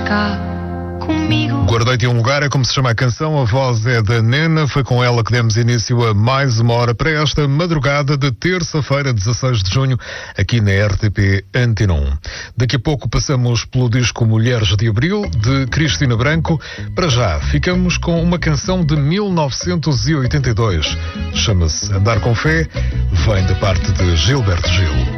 cá comigo. Guardei-te um lugar, é como se chama a canção, a voz é da Nena, foi com ela que demos início a mais uma hora para esta madrugada de terça-feira, 16 de junho, aqui na RTP Antena 1. Daqui a pouco passamos pelo disco Mulheres de Abril, de Cristina Branco. Para já, ficamos com uma canção de 1982. Chama-se Andar com Fé, vem da parte de Gilberto Gil.